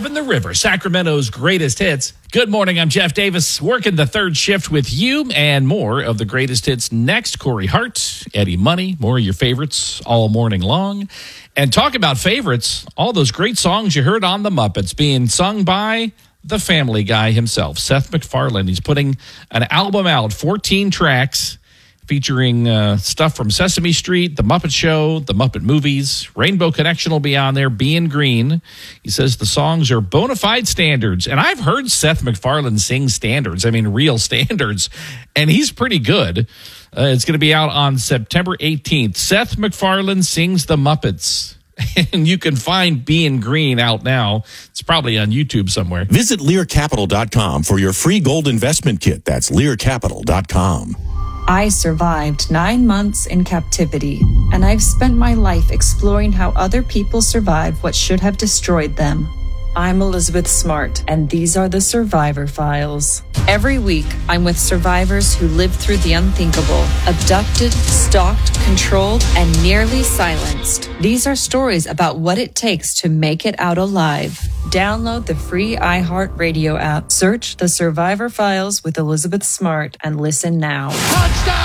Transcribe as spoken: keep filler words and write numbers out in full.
Driving the River, Sacramento's greatest hits. Good morning, I'm Jeff Davis, working the third shift with you, and more of the greatest hits next. Corey Hart, Eddie Money, more of your favorites all morning long. And talk about favorites, all those great songs you heard on the Muppets being sung by the Family Guy himself, Seth MacFarlane. He's putting an album out, fourteen tracks, featuring uh, stuff from Sesame Street, The Muppet Show, The Muppet Movies. Rainbow Connection will be on there, Being Green. He says the songs are bona fide standards. And I've heard Seth MacFarlane sing standards, I mean real standards, and he's pretty good. Uh, it's going to be out on September eighteenth. Seth MacFarlane Sings the Muppets. And you can find Being Green out now. It's probably on YouTube somewhere. Visit Lear Capital dot com for your free gold investment kit. That's Lear Capital dot com. I survived nine months in captivity, and I've spent my life exploring how other people survive what should have destroyed them. I'm Elizabeth Smart, and these are the Survivor Files. Every week, I'm with survivors who lived through the unthinkable, abducted, stalked, controlled, and nearly silenced. These are stories about what it takes to make it out alive. Download the free iHeartRadio app, search the Survivor Files with Elizabeth Smart, and listen now. Touchdown!